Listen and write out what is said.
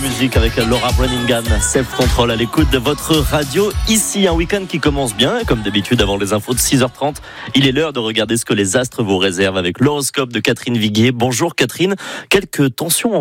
Musique avec Laura Branigan, Self Control à l'écoute de votre radio. Ici, un week-end qui commence bien. Comme d'habitude, avant les infos de 6h30, il est l'heure de regarder ce que les astres vous réservent avec l'horoscope de Catherine Viguier. Bonjour Catherine, quelques tensions en